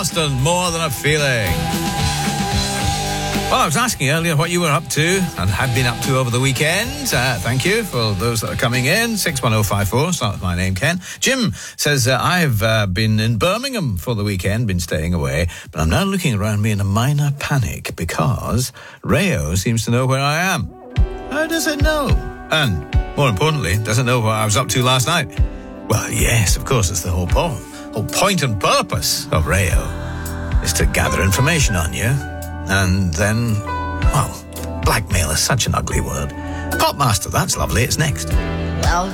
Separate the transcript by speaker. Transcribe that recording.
Speaker 1: Marston, More Than a Feeling. Well, I was asking earlier what you were up to and had been up to over the weekend. Thank you for those that are coming in. 61054, start with my name, Ken. Jim says, I've been in Birmingham for the weekend, been staying away, but I'm now looking around me in a minor panic because Rayo seems to know where I am. How does it know? And, more importantly, does it know what I was up to last night? Well, yes, of course, it's the whole point and purpose of Rayo is to gather information on you. And then, well, blackmail is such an ugly word. Popmaster, that's lovely. It's next.
Speaker 2: Well,